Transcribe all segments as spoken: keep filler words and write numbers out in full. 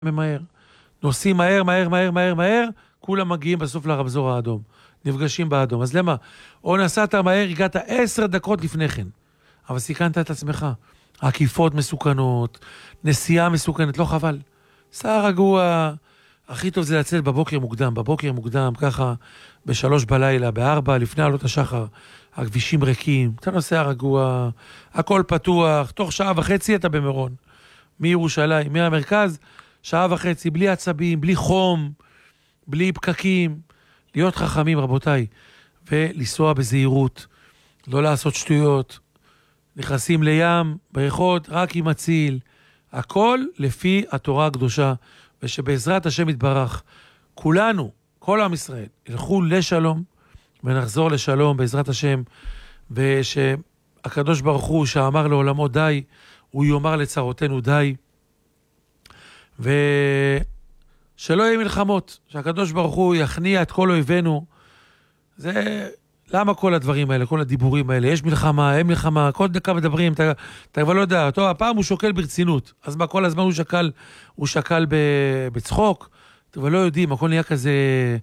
ממהר. נוסעים מהר, מהר, מהר, מהר, מהר, כולם מגיעים בסוף לרמזור האדום. נפגשים באדום. אז למה? או נסעת מהר, הגעת עשר דקות לפני כן. אבל סיכנת את עצמך. עקיפות מסוכנות, נסיעה מסוכנת, לא חבל. סע רגוע. הכי טוב זה לצאת בבוקר מוקדם, בבוקר מוקדם, ככה, בשלוש בלילה, בארבע, לפני עלות השחר. הכבישים ריקים, אתה נוסע רגוע, הכל פתוח, תוך שעה וחצי אתה במירון. מירושלים, מהמרכז, שעה וחצי, בלי עצבים, בלי חום, בלי פקקים, להיות חכמים רבותיי, ולנסוע בזהירות, לא לעשות שטויות, נכנסים לים, בריכות, רק עם הציל, הכל לפי התורה הקדושה, ושבעזרת השם יתברך, כולנו, כל עם ישראל, ילכו לשלום, ונחזור לשלום בעזרת השם, ושהקדוש ברוך הוא שאמר לעולמו די, הוא יאמר לצרותינו די, ושלא יהיה מלחמות, שהקדוש ברוך הוא יכניע את כל אויבינו. זה, למה כל הדברים האלה, כל הדיבורים האלה? יש מלחמה, אין מלחמה, כל דקה מדברים, אתה, אתה כבר לא יודע, טוב, הפעם הוא שוקל ברצינות, אז מה, כל הזמן הוא שקל, הוא שקל בצחוק, אבל לא יודעים, הכל נהיה כזה,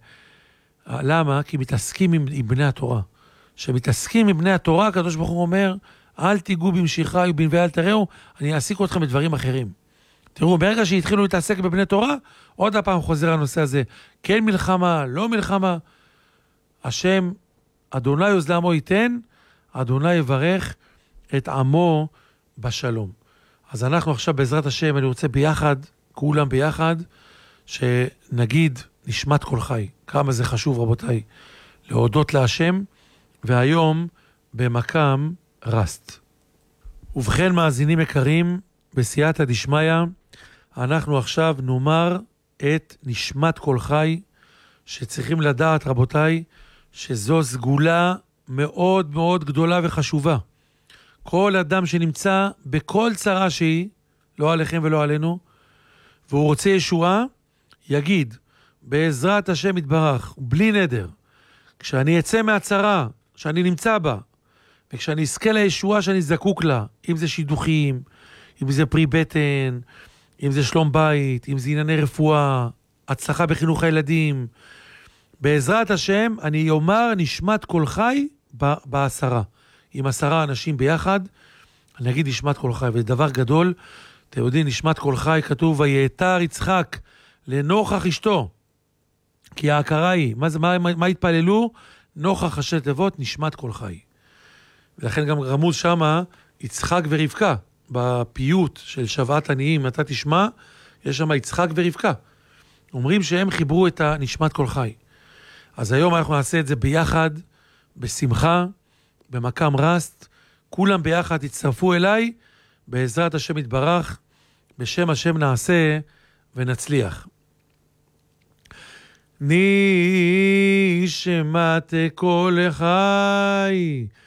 למה? כי מתעסקים עם, עם בני התורה. שמתעסקים עם בני התורה, הקדוש ברוך הוא אומר, אל תיגעו במשיכה ובנביאה אל תראו, אני אעסיק אתכם בדברים אחרים. תראו, ברגע שהתחילו להתעסק בבני תורה, עוד הפעם חוזר הנושא הזה, כן מלחמה, לא מלחמה, השם, אדוני עוז לעמו ייתן, אדוני יברך את עמו בשלום. אז אנחנו עכשיו בעזרת השם, אני רוצה ביחד, כולם ביחד, שנגיד נשמת כל חי, כמה זה חשוב רבותיי, להודות להשם, והיום במקם רסט. ובכן מאזינים יקרים, בסייעתא דשמיא, אנחנו עכשיו נאמר את נשמת כל חי, שצריכים לדעת רבותיי, שזו סגולה מאוד מאוד גדולה וחשובה. כל אדם שנמצא בכל צרה שהיא, לא עליכם ולא עלינו, והוא רוצה ישועה, יגיד, בעזרת השם יתברך, בלי נדר, כשאני אצא מהצרה, שאני נמצא בה, וכשאני אזכה לישועה שאני זקוק לה, אם זה שידוכים, אם זה פרי בטן, אם זה שלום בית, אם זה ענייני רפואה, הצלחה בחינוך הילדים, בעזרת השם אני אומר נשמת כל חי בעשרה. עם עשרה אנשים ביחד, אני אגיד נשמת כל חי, וזה דבר גדול, אתם יודעים, נשמת כל חי כתוב, ויתר יצחק לנוכח אשתו, כי ההכרה היא, מה, מה, מה, מה התפללו? נוכח ראשי תיבות, נשמת כל חי. ולכן גם רמוז שמה, יצחק ורבקה, בפיוט של שבעת עניים, אתה תשמע, יש שם יצחק ורבקה. אומרים שהם חיברו את הנשמת כל חי. אז היום אנחנו נעשה את זה ביחד, בשמחה, במקם רסט, כולם ביחד יצטרפו אליי, בעזרת השם יתברך, בשם השם נעשה ונצליח. נשמת כל חי,